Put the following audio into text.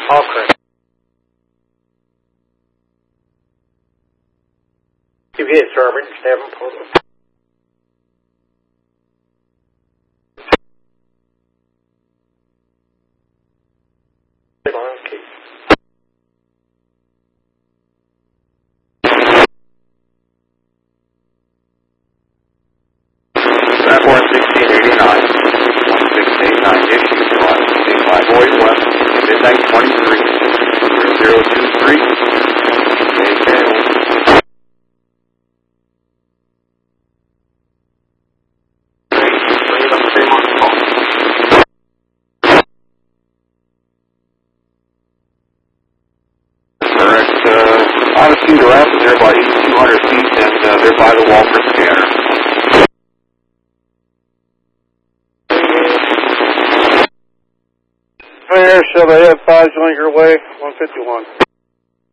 All correct. You hit starboard, 7 pull. Okay. That 1689, 1689 issues, 5 void west, midnight 23, 3023, correct, Odyssey to Rapid, they're about 8,200 feet, and they're by the Walker scanner. Air, shove ahead, 5 joint your way, 151.